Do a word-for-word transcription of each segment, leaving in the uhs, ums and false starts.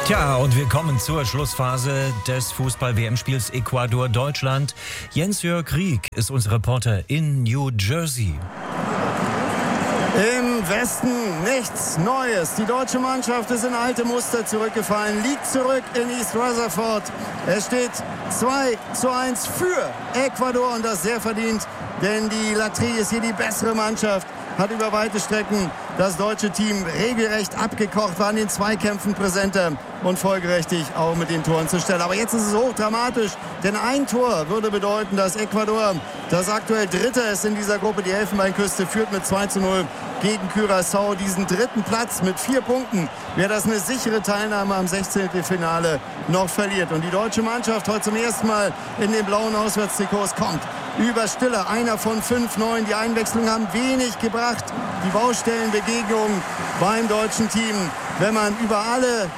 Tja, und wir kommen zur Schlussphase des Fußball-W M-Spiels Ecuador-Deutschland. Jens-Jörg Rieck ist unser Reporter in New Jersey. Im Westen nichts Neues. Die deutsche Mannschaft ist in alte Muster zurückgefallen, liegt zurück in East Rutherford. Es steht zwei zu eins für Ecuador und das sehr verdient, denn die Latrie ist hier die bessere Mannschaft, hat über weite Strecken das deutsche Team regelrecht abgekocht, war in den Zweikämpfen präsenter und folgerichtig auch mit den Toren zur Stelle. Aber jetzt ist es hochdramatisch, denn ein Tor würde bedeuten, dass Ecuador, das aktuell Dritte ist in dieser Gruppe, die Elfenbeinküste, führt mit zwei zu null gegen Curaçao diesen dritten Platz mit vier Punkten. Wäre das eine sichere Teilnahme am Sechzehntelfinale noch verliert. Und die deutsche Mannschaft heute zum ersten Mal in den blauen Auswärtstrikots kommt über Stille. Einer von fünf Neuen. Die Einwechslungen haben wenig gebracht. Die Baustellenbegegnung beim deutschen Team, wenn man über alle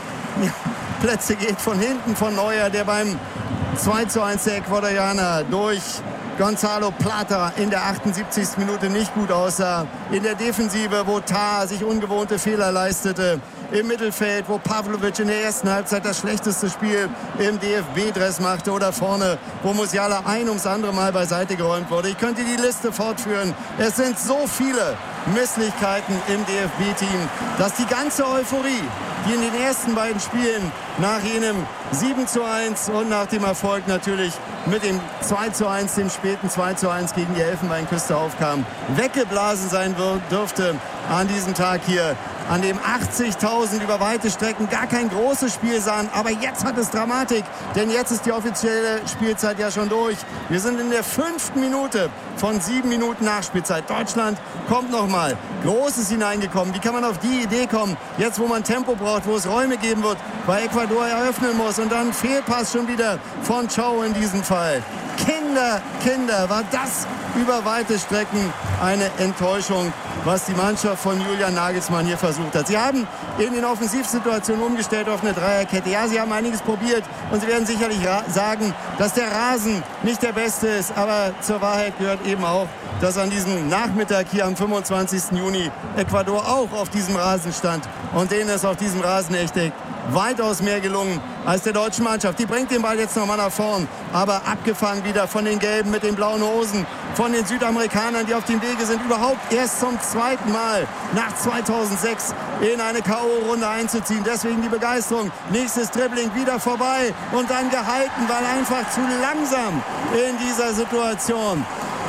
Plätze geht, von hinten von Neuer, der beim zwei zu eins der Ecuadorianer durch Gonzalo Plata in der achtundsiebzigsten Minute nicht gut aussah. In der Defensive, wo Tah sich ungewohnte Fehler leistete. Im Mittelfeld, wo Pavlovic in der ersten Halbzeit das schlechteste Spiel im D F B-Dress machte. Oder vorne, wo Musiala ein ums andere Mal beiseite geräumt wurde. Ich könnte die Liste fortführen. Es sind so viele Misslichkeiten im D F B-Team, dass die ganze Euphorie, die in den ersten beiden Spielen nach jenem sieben zu eins und nach dem Erfolg natürlich mit dem zwei zu eins, dem späten zwei zu eins gegen die Elfenbeinküste aufkam, weggeblasen sein dürfte an diesem Tag hier, an dem achtzigtausend über weite Strecken gar kein großes Spiel sahen. Aber jetzt hat es Dramatik, denn jetzt ist die offizielle Spielzeit ja schon durch. Wir sind in der fünften Minute von sieben Minuten Nachspielzeit. Deutschland kommt nochmal. Großes hineingekommen. Wie kann man auf die Idee kommen, jetzt wo man Tempo braucht, wo es Räume geben wird, weil Ecuador eröffnen muss und dann Fehlpass schon wieder von Chou in diesem Fall. Kinder, Kinder, war das über weite Strecken eine Enttäuschung, was die Mannschaft von Julian Nagelsmann hier versucht hat. Sie haben in den Offensivsituationen umgestellt auf eine Dreierkette. Ja, sie haben einiges probiert und sie werden sicherlich sagen, dass der Rasen nicht der beste ist. Aber zur Wahrheit gehört eben auch, dass an diesem Nachmittag hier am fünfundzwanzigsten Juni Ecuador auch auf diesem Rasen stand. Und denen ist auf diesem Rasen echt weitaus mehr gelungen als der deutschen Mannschaft. Die bringt den Ball jetzt nochmal nach vorn, aber abgefangen wieder von den Gelben mit den blauen Hosen, von den Südamerikanern, die auf dem Wege sind, überhaupt erst zum zweiten Mal nach zweitausendsechs in eine K O-Runde einzuziehen. Deswegen die Begeisterung. Nächstes Dribbling wieder vorbei und dann gehalten, weil einfach zu langsam in dieser Situation.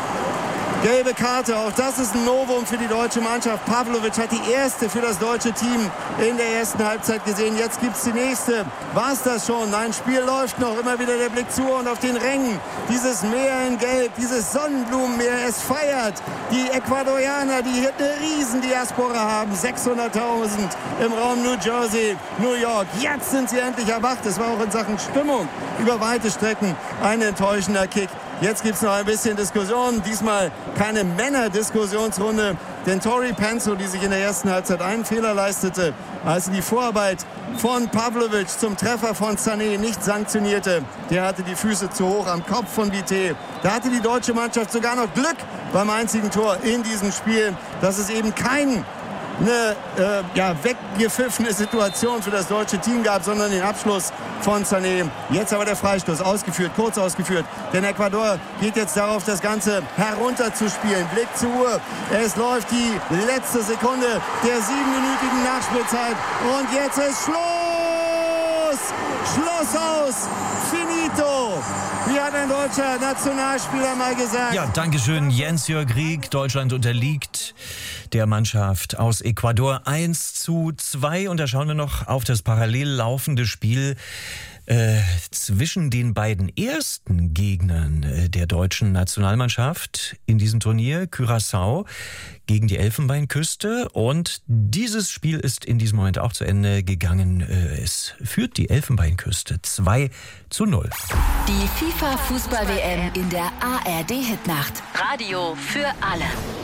Gelbe Karte, auch das ist ein Novum für die deutsche Mannschaft. Pavlovic hat die erste für das deutsche Team in der ersten Halbzeit gesehen. Jetzt gibt es die nächste. War es das schon? Nein, Spiel läuft noch. Immer wieder der Blick zu und auf den Rängen. Dieses Meer in Gelb, dieses Sonnenblumenmeer, es feiert. Die Ecuadorianer, die hier eine riesen Diaspora haben. sechshunderttausend im Raum New Jersey, New York. Jetzt sind sie endlich erwacht. Es war auch in Sachen Stimmung über weite Strecken ein enttäuschender Kick. Jetzt gibt es noch ein bisschen Diskussion. Diesmal keine Männer-Diskussionsrunde. Denn Tori Penso, die sich in der ersten Halbzeit einen Fehler leistete, als sie die Vorarbeit von Pavlovic zum Treffer von Sané nicht sanktionierte, der hatte die Füße zu hoch am Kopf von Vité. Da hatte die deutsche Mannschaft sogar noch Glück beim einzigen Tor in diesem Spiel, dass es eben kein eine äh, ja, weggepfiffene Situation für das deutsche Team gab, sondern den Abschluss von Sané. Jetzt aber der Freistoß, ausgeführt, kurz ausgeführt. Denn Ecuador geht jetzt darauf, das Ganze herunterzuspielen. Blick zur Uhr. Es läuft die letzte Sekunde der siebenminütigen Nachspielzeit. Und jetzt ist Schluss! Schluss aus! Finito! Wie hat ein deutscher Nationalspieler mal gesagt? Ja, dankeschön, Jens-Jörg Rieck. Deutschland unterliegt der Mannschaft aus Ecuador eins zu zwei. Und da schauen wir noch auf das parallel laufende Spiel äh, zwischen den beiden ersten Gegnern äh, der deutschen Nationalmannschaft in diesem Turnier, Curaçao gegen die Elfenbeinküste. Und dieses Spiel ist in diesem Moment auch zu Ende gegangen. Äh, es führt die Elfenbeinküste zwei zu null. Die FIFA-Fußball-W M in der A R D-Hitnacht. Radio für alle.